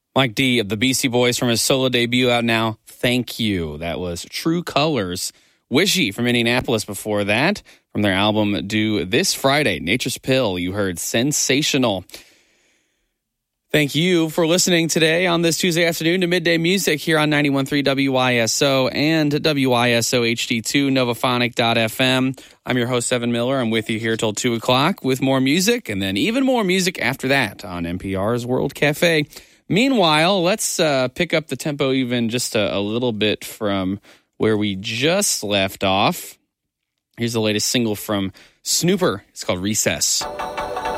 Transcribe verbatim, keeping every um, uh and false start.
Mike D of the Beastie Boys from his solo debut out now. Thank you. That was True Colors. Wishy from Indianapolis before that. From their album due this Friday, Nature's Pill, you heard Sensational. Thank you for listening today on this Tuesday afternoon to Midday Music here on ninety-one point three W I S O and W I S O H D two, novaphonic dot f m. I'm your host, Evan Miller. I'm with you here till two o'clock with more music and then even more music after that on N P R's World Cafe. Meanwhile, let's uh, pick up the tempo even just a, a little bit from where we just left off. Here's the latest single from Snooper. It's called Recess.